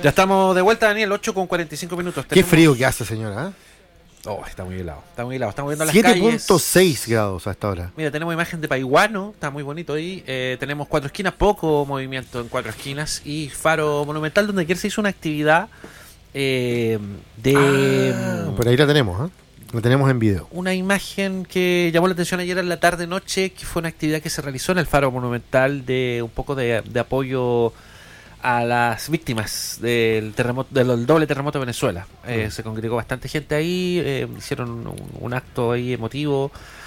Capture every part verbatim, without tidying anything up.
Ya estamos de vuelta, Daniel, ocho con cuarenta y cinco minutos. Qué frío que hace, señora. ¿eh? Oh, está muy helado, está muy helado. Estamos viendo las siete calles. siete punto seis grados hasta ahora. Mira, tenemos imagen de Paiguano, está muy bonito ahí. Eh, tenemos cuatro esquinas, poco movimiento en cuatro esquinas. Y Faro Monumental, donde ayer se hizo una actividad eh, de... Ah, por ahí la tenemos, ¿eh? La tenemos en video. Una imagen que llamó la atención ayer en la tarde-noche, que fue una actividad que se realizó en el Faro Monumental de un poco de, de apoyo a las víctimas del terremoto, del doble terremoto de Venezuela. Eh, mm. Se congregó bastante gente ahí, eh, hicieron un, un acto ahí emotivo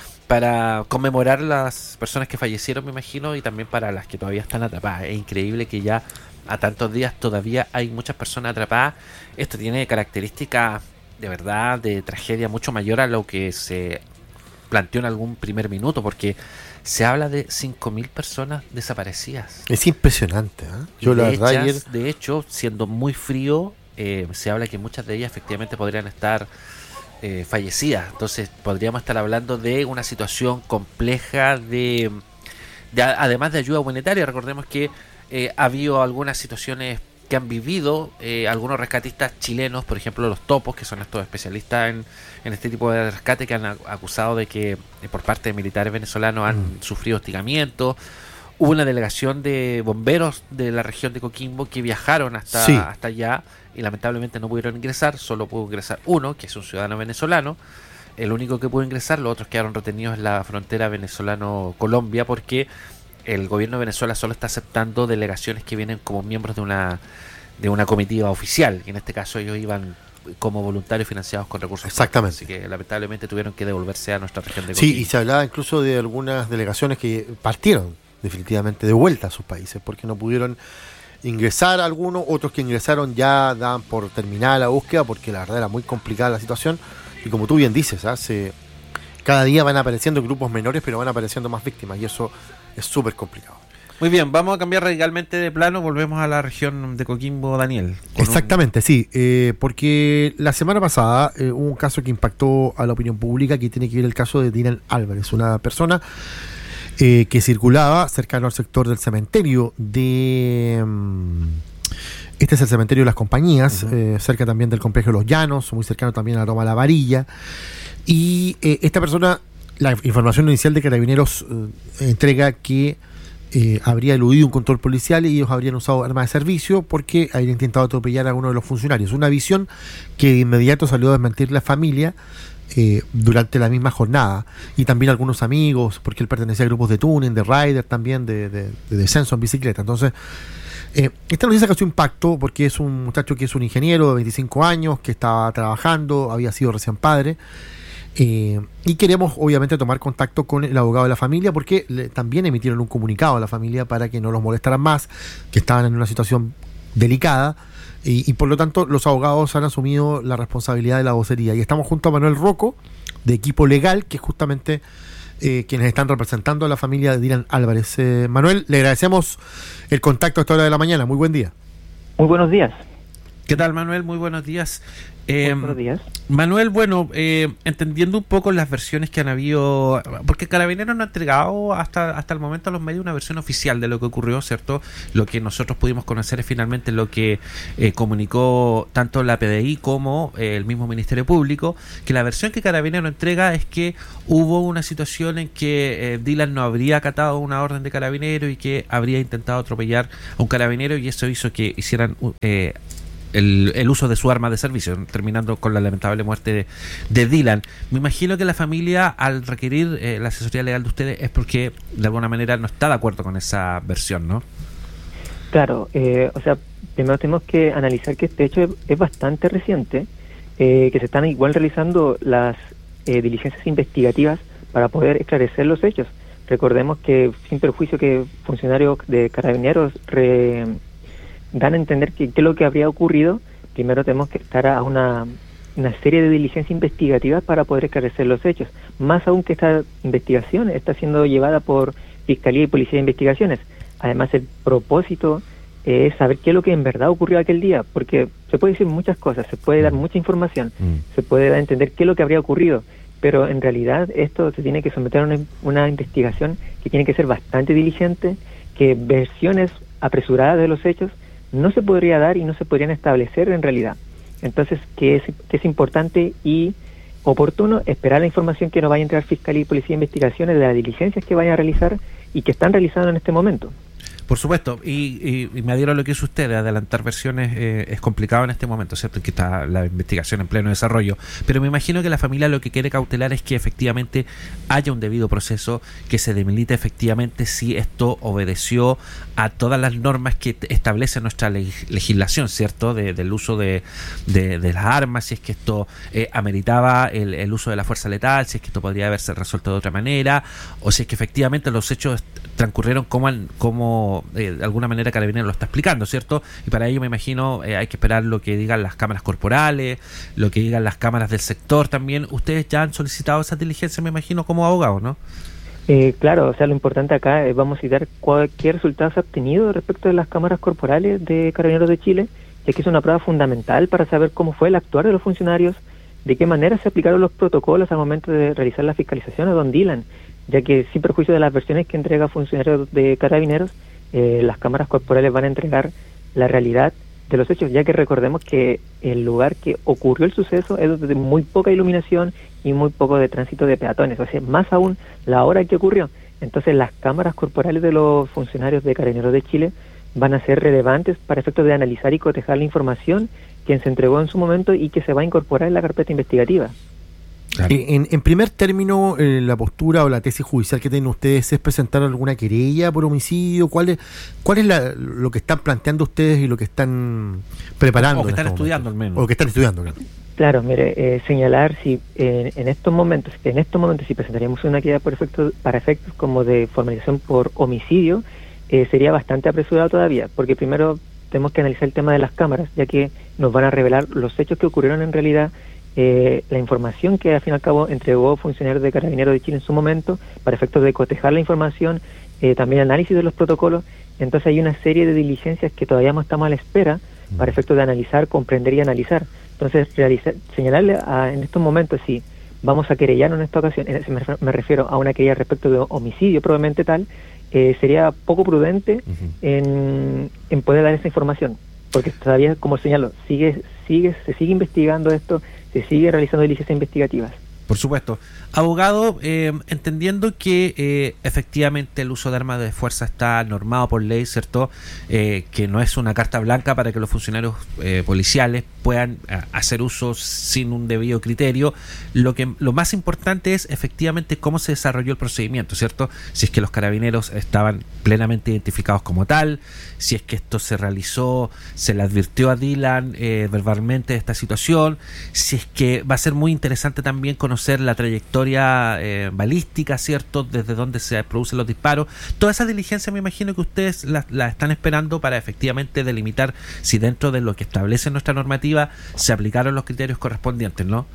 para conmemorar las personas que fallecieron, me imagino, y también para las que todavía están atrapadas. Es increíble que ya a tantos días todavía hay muchas personas atrapadas. Esto tiene características de verdad de tragedia mucho mayor a lo que se planteó en algún primer minuto, porque se habla de cinco mil personas desaparecidas. Es impresionante, ¿eh? Yo de, la hechas, verdad ayer... de hecho, siendo muy frío, eh, se habla que muchas de ellas efectivamente podrían estar eh, fallecidas. Entonces podríamos estar hablando de una situación compleja de, de además de ayuda humanitaria. Recordemos que eh, ha habido algunas situaciones que han vivido eh, algunos rescatistas chilenos, por ejemplo los topos, que son estos especialistas en, en este tipo de rescate, que han acusado de que eh, por parte de militares venezolanos han mm. sufrido hostigamiento. Hubo una delegación de bomberos de la región de Coquimbo que viajaron hasta, sí. hasta allá y lamentablemente no pudieron ingresar. Solo pudo ingresar uno, que es un ciudadano venezolano, el único que pudo ingresar. Los otros quedaron retenidos en la frontera venezolano-Colombia, porque el gobierno de Venezuela solo está aceptando delegaciones que vienen como miembros de una de una comitiva oficial, y en este caso ellos iban como voluntarios financiados con recursos. Exactamente. Así que lamentablemente tuvieron que devolverse a nuestra región de Coquimbo. Sí, y se hablaba incluso de algunas delegaciones que partieron definitivamente de vuelta a sus países porque no pudieron ingresar algunos, otros que ingresaron ya dan por terminada la búsqueda porque la verdad era muy complicada la situación, y como tú bien dices, hace cada día van apareciendo grupos menores, pero van apareciendo más víctimas, y eso es súper complicado. Muy bien, vamos a cambiar radicalmente de plano, volvemos a la región de Coquimbo, Daniel. Exactamente, un... sí, eh, porque la semana pasada eh, hubo un caso que impactó a la opinión pública, que tiene que ver el caso de Dylan Álvarez, una persona eh, que circulaba cercano al sector del cementerio de... Um, este es el cementerio de las Compañías, uh-huh. eh, cerca también del complejo de Los Llanos, muy cercano también a la Roma La Varilla, y eh, esta persona, la información inicial de Carabineros eh, entrega que eh, habría eludido un control policial y ellos habrían usado armas de servicio porque habrían intentado atropellar a uno de los funcionarios. Una visión que de inmediato salió a desmentir la familia eh, durante la misma jornada, y también algunos amigos, porque él pertenecía a grupos de tuning, de rider también, de, de, de descenso en bicicleta. Entonces, eh, esta noticia causó impacto porque es un muchacho que es un ingeniero de veinticinco años, que estaba trabajando, había sido recién padre. Eh, y queremos obviamente tomar contacto con el abogado de la familia, porque le, también emitieron un comunicado a la familia para que no los molestaran más, que estaban en una situación delicada, y, y por lo tanto los abogados han asumido la responsabilidad de la vocería, y estamos junto a Manuel Rocco de Equipo Legal, que es justamente eh, quienes están representando a la familia de Dylan Álvarez. eh, Manuel, le agradecemos el contacto a esta hora de la mañana. Muy buen día. Muy buenos días. ¿Qué tal, Manuel? Muy buenos días. Eh, Muy buenos días. Manuel, bueno, eh, entendiendo un poco las versiones que han habido, porque Carabineros no ha entregado hasta hasta el momento a los medios una versión oficial de lo que ocurrió, ¿cierto? Lo que nosotros pudimos conocer es finalmente lo que eh, comunicó tanto la P D I como eh, el mismo Ministerio Público, que la versión que Carabineros entrega es que hubo una situación en que eh, Dylan no habría acatado una orden de Carabineros y que habría intentado atropellar a un carabinero, y eso hizo que hicieran... Eh, El, el uso de su arma de servicio, terminando con la lamentable muerte de, de Dylan. Me imagino que la familia, al requerir eh, la asesoría legal de ustedes, es porque de alguna manera no está de acuerdo con esa versión, ¿no? Claro, eh, o sea, primero tenemos que analizar que este hecho es, es bastante reciente, eh, que se están igual realizando las eh, diligencias investigativas para poder esclarecer los hechos. Recordemos que, sin perjuicio que funcionarios de Carabineros re, dan a entender que qué es lo que habría ocurrido, primero tenemos que estar a una, una serie de diligencias investigativas para poder esclarecer los hechos. Más aún que esta investigación está siendo llevada por Fiscalía y Policía de Investigaciones. Además, el propósito es saber qué es lo que en verdad ocurrió aquel día, porque se puede decir muchas cosas, se puede dar mucha información, mm. se puede dar a entender qué es lo que habría ocurrido, pero en realidad esto se tiene que someter a una, una investigación que tiene que ser bastante diligente, que versiones apresuradas de los hechos no se podría dar y no se podrían establecer en realidad. Entonces, que es, que es importante y oportuno esperar la información que nos vaya a entregar Fiscalía y Policía de Investigaciones de las diligencias que vayan a realizar y que están realizando en este momento. Por supuesto, y, y, y me adhiero a lo que dice usted, de adelantar versiones eh, es complicado en este momento, ¿cierto? Que está la investigación en pleno desarrollo, pero me imagino que la familia lo que quiere cautelar es que efectivamente haya un debido proceso, que se demilite efectivamente si esto obedeció a todas las normas que establece nuestra leg- legislación, ¿cierto? De, del uso de, de, de las armas, si es que esto eh, ameritaba el, el uso de la fuerza letal, si es que esto podría haberse resuelto de otra manera, o si es que efectivamente los hechos transcurrieron como, como eh, de alguna manera Carabineros lo está explicando, ¿cierto? Y para ello me imagino eh, hay que esperar lo que digan las cámaras corporales, lo que digan las cámaras del sector también. Ustedes ya han solicitado esas diligencias, me imagino, como abogados, ¿no? Eh, claro, o sea, lo importante acá es vamos a citar cualquier resultado se ha obtenido respecto de las cámaras corporales de Carabineros de Chile, ya que es una prueba fundamental para saber cómo fue el actuar de los funcionarios, de qué manera se aplicaron los protocolos al momento de realizar la fiscalización a don Dylan, ya que sin perjuicio de las versiones que entrega funcionarios de Carabineros, eh, las cámaras corporales van a entregar la realidad de los hechos, ya que recordemos que el lugar que ocurrió el suceso es de muy poca iluminación y muy poco de tránsito de peatones, o sea, más aún la hora que ocurrió. Entonces las cámaras corporales de los funcionarios de Carabineros de Chile van a ser relevantes para efectos de analizar y cotejar la información que se entregó en su momento y que se va a incorporar en la carpeta investigativa. Claro. En, en primer término, eh, la postura o la tesis judicial que tienen ustedes es presentar alguna querella por homicidio. ¿Cuál es, cuál es la, lo que están planteando ustedes y lo que están preparando? O que están este estudiando momento? al menos. O que están estudiando, claro. Claro, mire, eh, señalar si eh, en estos momentos, en estos momentos si presentaríamos una querella por efectos, para efectos como de formalización por homicidio, eh, sería bastante apresurado todavía, porque primero tenemos que analizar el tema de las cámaras, ya que nos van a revelar los hechos que ocurrieron en realidad. Eh, la información que al fin y al cabo entregó funcionarios de Carabineros de Chile en su momento para efectos de cotejar la información, eh, también análisis de los protocolos. Entonces hay una serie de diligencias que todavía no estamos a la espera para efectos de analizar, comprender y analizar. Entonces realizar, señalarle a, en estos momentos si vamos a querellarnos en esta ocasión, eh, me, me refiero a una querella respecto de homicidio probablemente tal, eh, sería poco prudente uh-huh. en, en poder dar esa información, porque todavía, como señalo, sigue, sigue, se sigue investigando esto, se sigue realizando diligencias investigativas. Por supuesto. Abogado, eh, entendiendo que eh, efectivamente el uso de armas de fuerza está normado por ley, ¿cierto? Eh, que no es una carta blanca para que los funcionarios eh, policiales puedan a, hacer uso sin un debido criterio. Lo que lo más importante es efectivamente cómo se desarrolló el procedimiento, ¿cierto? Si es que los carabineros estaban plenamente identificados como tal, si es que esto se realizó, se le advirtió a Dylan eh, verbalmente de esta situación, si es que va a ser muy interesante también conocer la trayectoria eh, balística, ¿cierto? Desde dónde se producen los disparos. Toda esa diligencia me imagino que ustedes la, la están esperando para efectivamente delimitar si dentro de lo que establece nuestra normativa se aplicaron los criterios correspondientes, ¿no?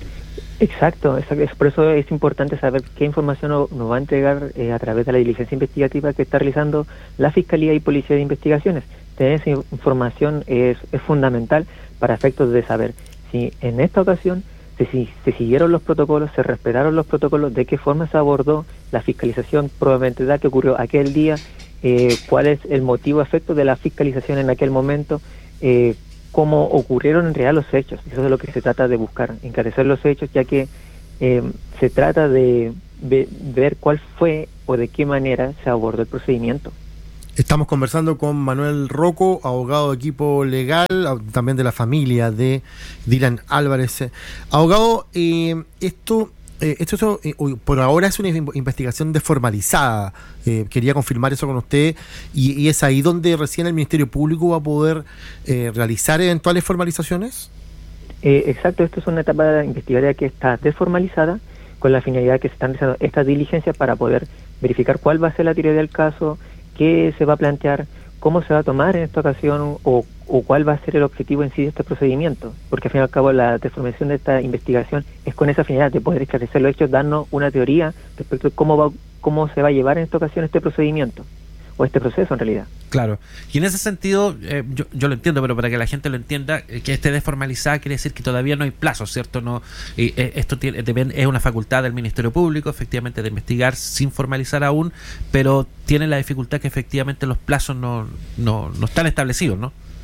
Exacto, exacto. Por eso es importante saber qué información nos, nos va a entregar eh, a través de la diligencia investigativa que está realizando la Fiscalía y Policía de Investigaciones. Tener esa información es, es fundamental para efectos de saber si en esta ocasión se, si, se siguieron los protocolos, se respetaron los protocolos, de qué forma se abordó la fiscalización, probablemente da que ocurrió aquel día, eh, cuál es el motivo efecto de la fiscalización en aquel momento, eh, cómo ocurrieron en realidad los hechos. Eso es de lo que se trata de buscar, encarecer los hechos, ya que eh, se trata de, de ver cuál fue o de qué manera se abordó el procedimiento. Estamos conversando con Manuel Rocco, abogado de equipo legal, también de la familia de Dylan Álvarez. Abogado, eh, esto, eh, esto, esto eh, por ahora es una investigación desformalizada. Eh, quería confirmar eso con usted y, y es ahí donde recién el Ministerio Público va a poder eh, realizar eventuales formalizaciones. Eh, exacto, esto es una etapa investigadora que está desformalizada con la finalidad que se están realizando estas diligencias para poder verificar cuál va a ser la teoría del caso, qué se va a plantear, cómo se va a tomar en esta ocasión o, o cuál va a ser el objetivo en sí de este procedimiento, porque al fin y al cabo la transformación de esta investigación es con esa finalidad de poder esclarecer los hechos, darnos una teoría respecto de cómo va, cómo se va a llevar en esta ocasión este procedimiento o este proceso en realidad. Claro, y en ese sentido eh, yo, yo lo entiendo, pero para que la gente lo entienda, eh, que esté desformalizada quiere decir que todavía no hay plazo, ¿cierto? No, y, eh, esto tiene, depende, es una facultad del Ministerio Público efectivamente de investigar sin formalizar aún, pero tiene la dificultad que efectivamente los plazos no, no, no están establecidos, ¿no?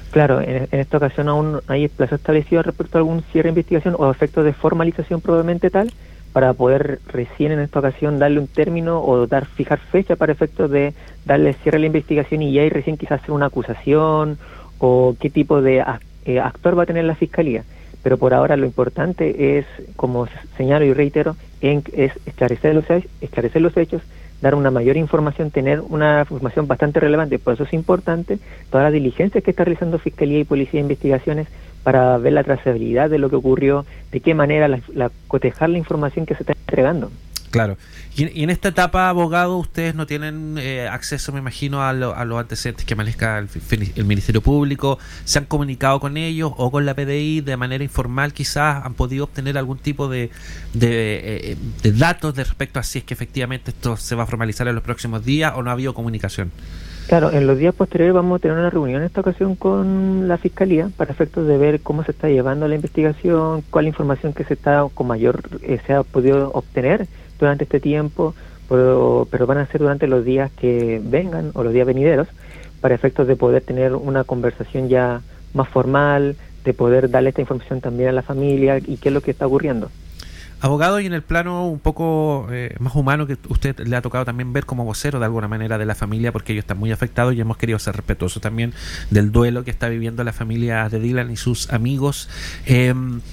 Claro, en, en esta ocasión aún no hay plazo establecido respecto a algún cierre de investigación o efectos de formalización probablemente tal, para poder recién en esta ocasión darle un término o dar fijar fecha para efectos de darle cierre a la investigación y ya ahí recién quizás hacer una acusación o qué tipo de eh, actor va a tener la Fiscalía. Pero por ahora lo importante es, como señalo y reitero, en, es esclarecer los, esclarecer los hechos, dar una mayor información, tener una información bastante relevante. Por eso es importante todas las diligencias que está realizando Fiscalía y Policía de Investigaciones para ver la trazabilidad de lo que ocurrió, de qué manera la, la, cotejar la información que se está entregando. Claro. Y, y en esta etapa, abogado, ustedes no tienen eh, acceso, me imagino, a, lo, a los antecedentes que maneja el, el Ministerio Público. ¿Se han comunicado con ellos o con la P D I de manera informal? Quizás han podido obtener algún tipo de, de, eh, de datos de respecto a si es que efectivamente esto se va a formalizar en los próximos días o no ha habido comunicación. Claro, en los días posteriores vamos a tener una reunión en esta ocasión con la Fiscalía para efectos de ver cómo se está llevando la investigación, cuál información que se está con mayor eh, se ha podido obtener durante este tiempo, pero, pero van a ser durante los días que vengan o los días venideros para efectos de poder tener una conversación ya más formal, de poder darle esta información también a la familia y qué es lo que está ocurriendo. Abogado, y en el plano un poco eh, más humano que usted le ha tocado también ver como vocero de alguna manera de la familia, porque ellos están muy afectados y hemos querido ser respetuosos también del duelo que está viviendo la familia de Dylan y sus amigos. Eh,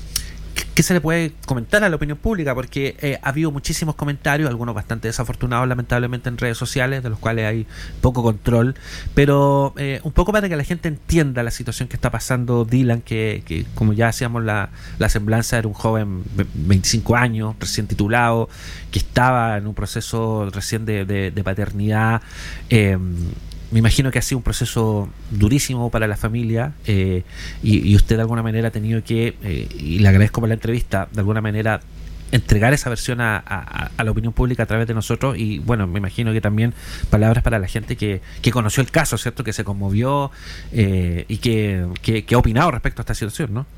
¿Qué se le puede comentar a la opinión pública? Porque eh, ha habido muchísimos comentarios, algunos bastante desafortunados lamentablemente en redes sociales, de los cuales hay poco control, pero eh, un poco para que la gente entienda la situación que está pasando Dylan, que, que como ya hacíamos la, la semblanza, era un joven de veinticinco años, recién titulado, que estaba en un proceso recién de, de, de paternidad. eh, Me imagino que ha sido un proceso durísimo para la familia eh, y, y usted de alguna manera ha tenido que, eh, y le agradezco por la entrevista, de alguna manera entregar esa versión a, a, a la opinión pública a través de nosotros y bueno, me imagino que también palabras para la gente que, que conoció el caso, ¿cierto? Que se conmovió eh, y que, que, que ha opinado respecto a esta situación, ¿no?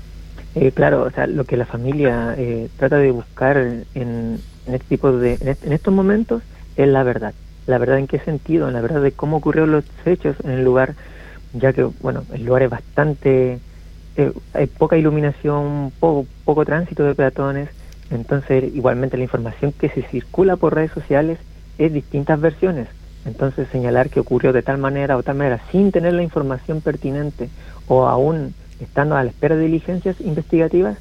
Eh, claro, o sea, lo que la familia eh, trata de buscar en, en este tipo de, en, est- en estos momentos es la verdad. ¿La verdad en qué sentido? En la verdad de cómo ocurrieron los hechos en el lugar, ya que, bueno, el lugar es bastante... Eh, hay poca iluminación, poco, poco tránsito de peatones, entonces igualmente la información que se circula por redes sociales es distintas versiones. Entonces señalar que ocurrió de tal manera o tal manera sin tener la información pertinente o aún estando a la espera de diligencias investigativas,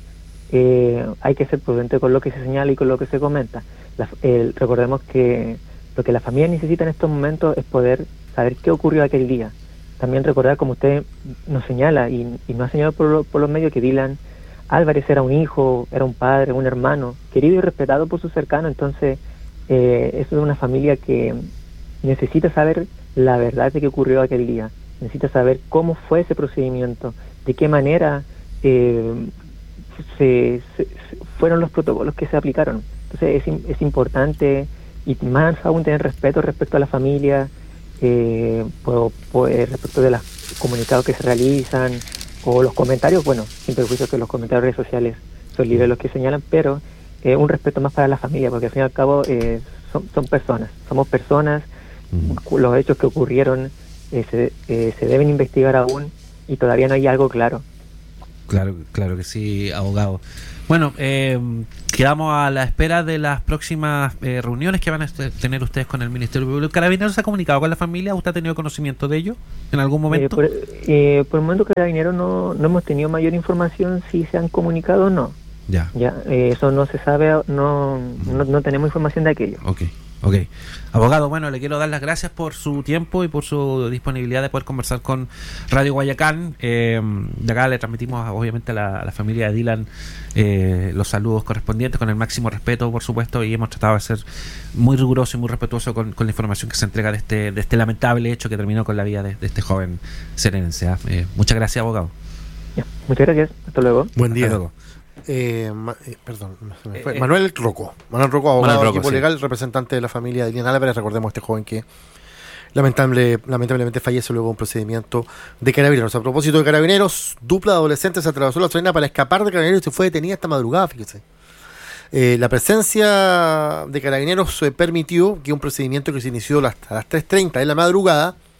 eh, hay que ser prudente con lo que se señala y con lo que se comenta. La, eh, recordemos que lo que la familia necesita en estos momentos es poder saber qué ocurrió aquel día. También recordar, como usted nos señala y, y nos ha señalado por, lo, por los medios, que Dylan Álvarez era un hijo, era un padre, un hermano, querido y respetado por sus cercanos. Entonces, eh, eso es una familia que necesita saber la verdad de qué ocurrió aquel día. Necesita saber cómo fue ese procedimiento, de qué manera eh, se, se, fueron los protocolos que se aplicaron. Entonces, es, es importante... y más aún tener respeto respecto a la familia, eh, por, por, eh, respecto de los comunicados que se realizan o los comentarios, bueno, sin perjuicio que los comentarios en redes sociales son libres los que señalan, pero eh, un respeto más para la familia, porque al fin y al cabo eh, son, son personas, somos personas, mm. los hechos que ocurrieron eh, se, eh, se deben investigar aún y todavía no hay algo claro. Claro, claro que sí, abogado. Bueno, eh, quedamos a la espera de las próximas eh, reuniones que van a tener ustedes con el Ministerio Público. ¿Carabineros se ha comunicado con la familia? ¿Usted ha tenido conocimiento de ello en algún momento? Eh, por, eh, por el momento Carabineros no, no hemos tenido mayor información si se han comunicado o no. Ya. Ya, eh, eso no se sabe, no, no, no tenemos información de aquello. Ok. Ok. Abogado, bueno, le quiero dar las gracias por su tiempo y por su disponibilidad de poder conversar con Radio Guayacán. Eh, de acá le transmitimos obviamente a la, a la familia de Dylan eh, los saludos correspondientes con el máximo respeto, por supuesto, y hemos tratado de ser muy riguroso y muy respetuoso con, con la información que se entrega de este, de este lamentable hecho que terminó con la vida de, de este joven serenense. Eh, muchas gracias, abogado. Ya, muchas gracias. Hasta luego. Buen día. Hasta luego. Eh, ma, eh, perdón, se me fue. Eh, Manuel Rocco, Manuel Rocco, abogado Manuel de Rocco, equipo sí. legal, representante de la familia de Dylan Álvarez. Recordemos a este joven que lamentable, lamentablemente fallece luego de un procedimiento de Carabineros. A propósito de Carabineros, dupla de adolescentes se atravesó la Serena para escapar de Carabineros y fue detenida esta madrugada, fíjese. Eh, la presencia de Carabineros eh, permitió que un procedimiento que se inició a las, a las tres treinta de la madrugada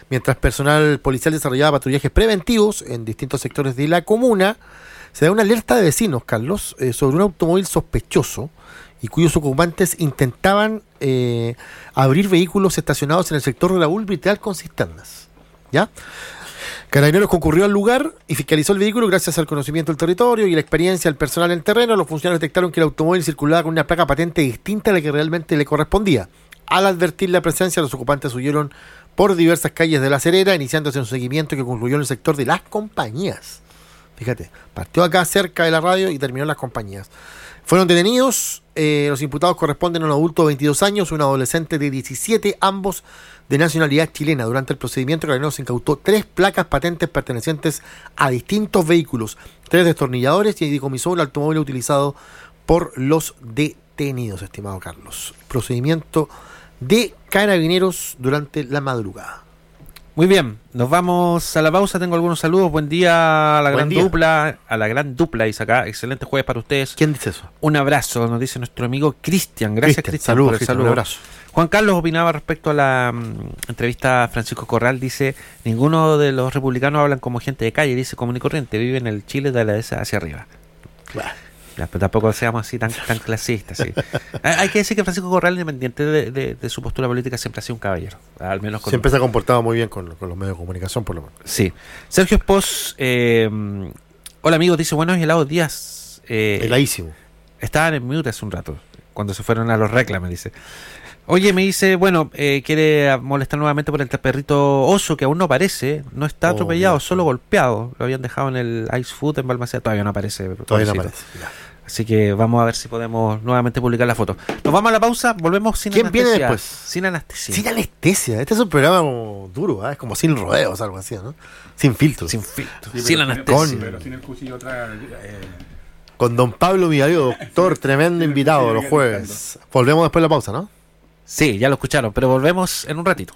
Mientras personal policial desarrollaba patrullajes preventivos en distintos sectores de la comuna, se da una alerta de vecinos, Carlos, eh, sobre un automóvil sospechoso y cuyos ocupantes intentaban eh, abrir vehículos estacionados en el sector de Raúl Vital con cisternas. ¿Ya? Carabineros concurrió al lugar y fiscalizó el vehículo. Gracias al conocimiento del territorio y la experiencia del personal en terreno, los funcionarios detectaron que el automóvil circulaba con una placa patente distinta a la que realmente le correspondía. Al advertir la presencia, los ocupantes huyeron por diversas calles de La Serena, iniciándose un seguimiento que concluyó en el sector de Las Compañías. Fíjate, partió acá cerca de la radio y terminó en Las Compañías. Fueron detenidos, eh, los imputados corresponden a un adulto de veintidós años, un adolescente de diecisiete, ambos de nacionalidad chilena. Durante el procedimiento, Carabineros se incautó tres placas patentes pertenecientes a distintos vehículos, tres destornilladores y decomisó el automóvil utilizado por los detenidos, estimado Carlos. Procedimiento de Carabineros durante la madrugada. Muy bien, nos vamos a la pausa. Tengo algunos saludos. Buen día a la Buen gran día. dupla, a la gran dupla, dice acá. Excelente jueves para ustedes. ¿Quién dice eso? Un abrazo, nos dice nuestro amigo Cristian. Gracias, Cristian, Cristian, saludos, por el Cristian, saludo. un abrazo. Juan Carlos opinaba respecto a la mm, entrevista a Francisco Corral. Dice: ninguno de los republicanos hablan como gente de calle, dice común y corriente. Vive en el Chile de la dehesa hacia arriba. Bueno. Ya, pero tampoco seamos así tan, tan clasistas. Sí. Hay, hay que decir que Francisco Corral, independiente de, de, de su postura política, siempre ha sido un caballero. Al menos con Siempre se ha comportado muy bien con, con los medios de comunicación, por lo menos. Sí. Sergio Espos, eh, hola amigos, dice: buenos y helados días. Eh, Heladísimo. Estaban en mute hace un rato, cuando se fueron a los reclames, dice. Oye, me dice, bueno, eh, quiere molestar nuevamente por el perrito oso, que aún no aparece, no está Oh, atropellado, bien. solo golpeado. Lo habían dejado en el Ice Food en Balmaceda, todavía no aparece. Todavía no pobrecito. aparece. Ya. Así que vamos a ver si podemos nuevamente publicar la foto. Nos vamos a la pausa, volvemos sin ¿Quién anestesia. viene después? Sin anestesia. Sin anestesia. Este es un programa como duro, ¿eh? Es como sin rodeos, algo así, ¿no? Sin filtros. Sin filtro, Sí, sin pero anestesia. Con- Pero sin el cuchillo otra. Eh, Con don Pablo Millario, doctor, tremendo invitado los jueves. Volvemos después de la pausa, ¿no? Sí, ya lo escucharon, pero volvemos en un ratito.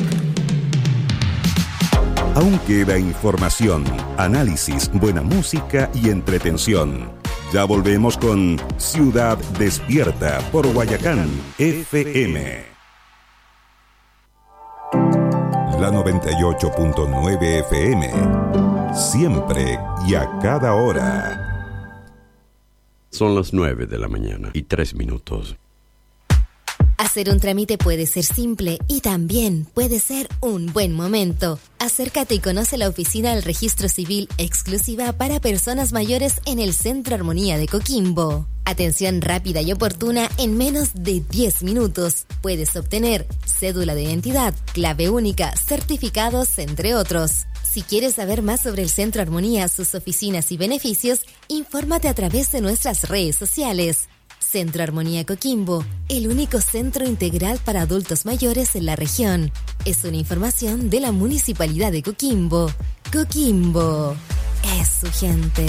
Aún queda información, análisis, buena música y entretención. Ya volvemos con Ciudad Despierta por Guayacán F M. La noventa y ocho punto nueve F M. Siempre y a cada hora. Son las nueve de la mañana y tres minutos. Hacer un trámite puede ser simple y también puede ser un buen momento. Acércate y conoce la oficina del Registro Civil exclusiva para personas mayores en el Centro Armonía de Coquimbo. Atención rápida y oportuna en menos de diez minutos. Puedes obtener cédula de identidad, clave única, certificados, entre otros. Si quieres saber más sobre el Centro Armonía, sus oficinas y beneficios, infórmate a través de nuestras redes sociales. Centro Armonía Coquimbo, el único centro integral para adultos mayores en la región. Es una información de la Municipalidad de Coquimbo. Coquimbo es su gente.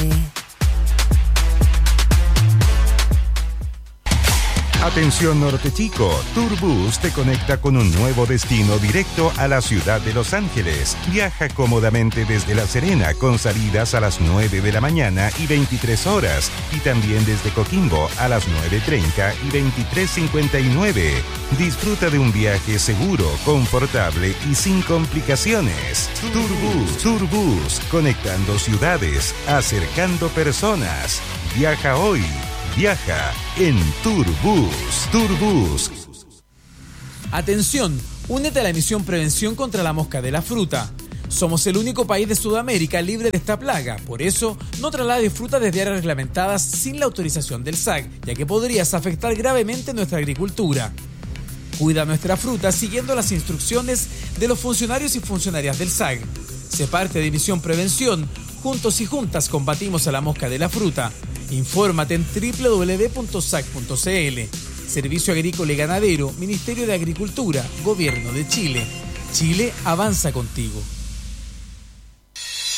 Atención Norte Chico, Turbus te conecta con un nuevo destino directo a la ciudad de Los Ángeles. Viaja cómodamente desde La Serena con salidas a las nueve de la mañana y veintitrés horas y también desde Coquimbo a las nueve treinta y veintitrés cincuenta y nueve. Disfruta de un viaje seguro, confortable y sin complicaciones. Turbus, Turbus, conectando ciudades, acercando personas. Viaja hoy. Viaja en Turbus. Turbus. Atención, únete a la misión Prevención contra la Mosca de la Fruta. Somos el único país de Sudamérica libre de esta plaga, por eso no traslades fruta desde áreas reglamentadas sin la autorización del S A C, ya que podrías afectar gravemente nuestra agricultura. Cuida nuestra fruta siguiendo las instrucciones de los funcionarios y funcionarias del S A C. Sé parte de Misión Prevención. Juntos y juntas combatimos a la mosca de la fruta. Infórmate en doble u doble u doble u punto s a c punto c l. Servicio Agrícola y Ganadero, Ministerio de Agricultura, Gobierno de Chile. Chile avanza contigo.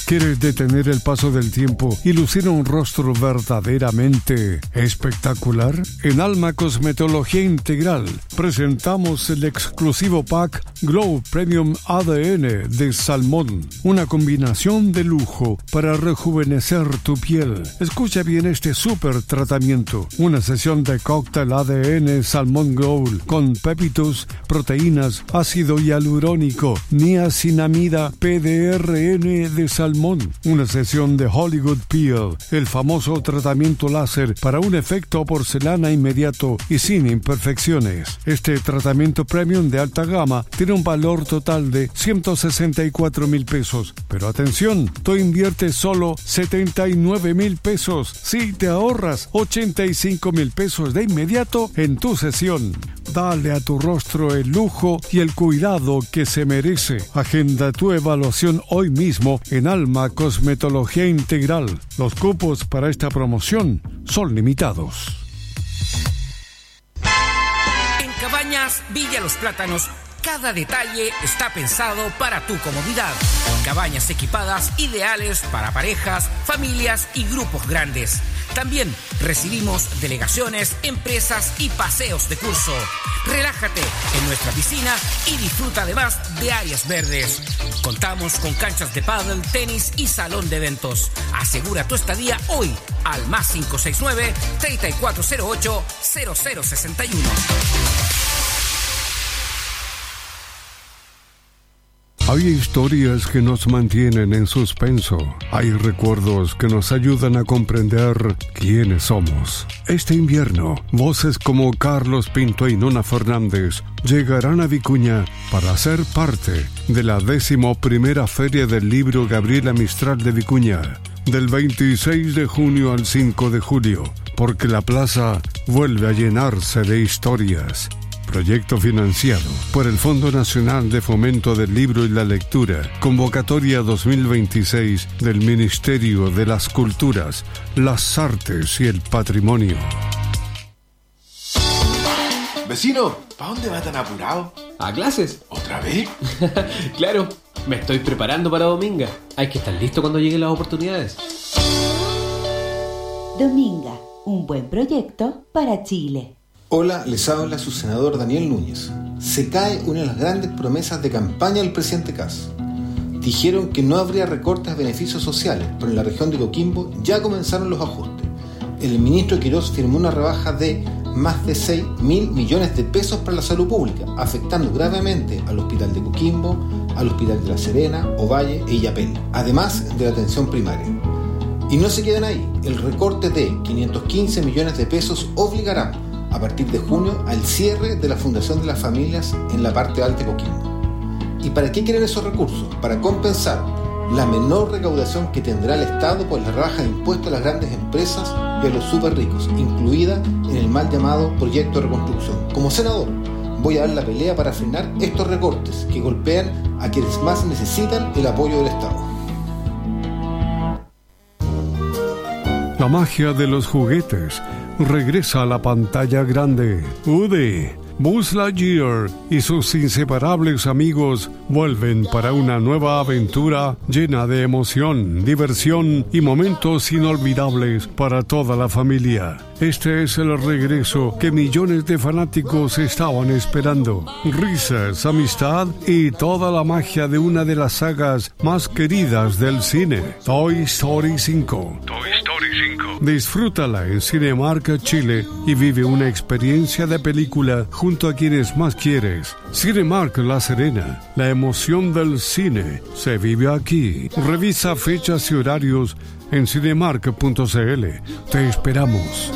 ¿Quieres detener el paso del tiempo y lucir un rostro verdaderamente espectacular? En Alma Cosmetología Integral presentamos el exclusivo pack Glow Premium A D N de salmón, una combinación de lujo para rejuvenecer tu piel. Escucha bien este super tratamiento, una sesión de cóctel A D N Salmón Glow con pépitos, proteínas, ácido hialurónico, niacinamida, P D R N de salmón, una sesión de Hollywood Peel, el famoso tratamiento láser para un efecto porcelana inmediato y sin imperfecciones. Este tratamiento premium de alta gama tiene un valor total de ciento sesenta y cuatro mil pesos, pero atención, tú inviertes solo setenta y nueve mil pesos si te ahorras ochenta y cinco mil pesos de inmediato en tu sesión. Dale a tu rostro el lujo y el cuidado que se merece. Agenda tu evaluación hoy mismo en Alma Cosmetología Integral. Los cupos para esta promoción son limitados. En Cabañas Villa Los Plátanos, cada detalle está pensado para tu comodidad. Cabañas equipadas ideales para parejas, familias y grupos grandes. También recibimos delegaciones, empresas y paseos de curso. Relájate en nuestra piscina y disfruta además de áreas verdes. Contamos con canchas de pádel, tenis y salón de eventos. Asegura tu estadía hoy al más cinco seis nueve, tres cuatro cero ocho, cero cero seis uno. Hay historias que nos mantienen en suspenso. Hay recuerdos que nos ayudan a comprender quiénes somos. Este invierno, voces como Carlos Pinto y Nona Fernández llegarán a Vicuña para ser parte de la décimo primera Feria del Libro Gabriela Mistral de Vicuña, del veintiséis de junio al cinco de julio, porque la plaza vuelve a llenarse de historias. Proyecto financiado por el Fondo Nacional de Fomento del Libro y la Lectura. Convocatoria dos mil veintiséis del Ministerio de las Culturas, las Artes y el Patrimonio. Vecino, ¿para dónde va tan apurado? ¿A clases? ¿Otra vez? Claro, me estoy preparando para Dominga. Hay que estar listo cuando lleguen las oportunidades. Dominga, un buen proyecto para Chile. Hola, les habla su senador Daniel Núñez. Se cae una de las grandes promesas de campaña del presidente Kast. Dijeron que no habría recortes de beneficios sociales, pero en la región de Coquimbo ya comenzaron los ajustes. El ministro Quirós firmó una rebaja de más de seis mil millones de pesos para la salud pública, afectando gravemente al Hospital de Coquimbo, al Hospital de La Serena, Ovalle e Illapel, además de la atención primaria. Y no se quedan ahí. El recorte de quinientos quince millones de pesos obligará a partir de junio al cierre de la Fundación de las Familias en la parte alta de Coquimbo. ¿Y para qué quieren esos recursos? Para compensar la menor recaudación que tendrá el Estado por la rebaja de impuestos a las grandes empresas y a los súper ricos, incluida en el mal llamado proyecto de reconstrucción. Como senador, voy a dar la pelea para frenar estos recortes que golpean a quienes más necesitan el apoyo del Estado. La magia de los juguetes regresa a la pantalla grande. Woody, Buzz Lightyear y sus inseparables amigos vuelven para una nueva aventura llena de emoción, diversión y momentos inolvidables para toda la familia. Este es el regreso que millones de fanáticos estaban esperando. Risas, amistad y toda la magia de una de las sagas más queridas del cine, Toy Story cinco. Toy Story cinco. Disfrútala en Cinemark Chile y vive una experiencia de película junto a quienes más quieres. Cinemark La Serena, la emoción del cine se vive aquí. Revisa fechas y horarios en cinemark punto c l. Te esperamos.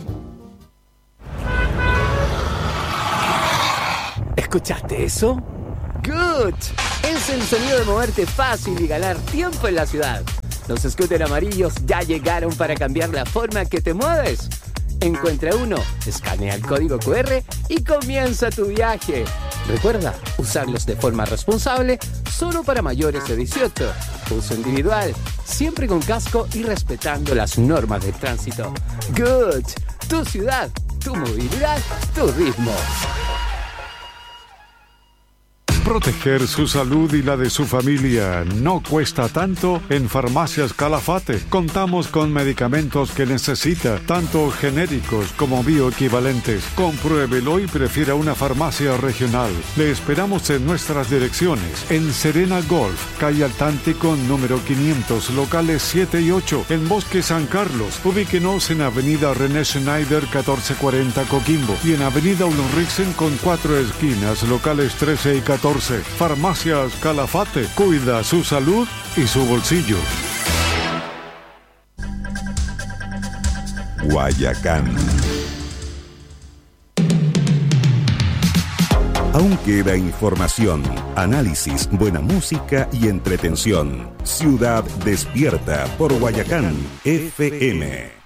¿Escuchaste eso? ¡Good! Es el sonido de moverte fácil y ganar tiempo en la ciudad. Los scooters amarillos ya llegaron para cambiar la forma que te mueves. Encuentra uno, escanea el código cu erre y comienza tu viaje. Recuerda, usarlos de forma responsable, solo para mayores de dieciocho. Uso individual, siempre con casco y respetando las normas de tránsito. Good. Tu ciudad, tu movilidad, tu ritmo. Proteger su salud y la de su familia no cuesta tanto en Farmacias Calafate. Contamos con medicamentos que necesita, tanto genéricos como bioequivalentes. Compruébelo y prefiera una farmacia regional. Le esperamos en nuestras direcciones. En Serena Golf, calle Altántico número quinientos, locales siete y ocho. En Bosque San Carlos, ubíquenos en Avenida René Schneider catorce cuarenta Coquimbo. Y en Avenida Ulriksen con cuatro esquinas, locales trece y catorce. Farmacias Calafate, cuida su salud y su bolsillo. Guayacán. Aún queda información, análisis, buena música y entretención. Ciudad Despierta por Guayacán F M.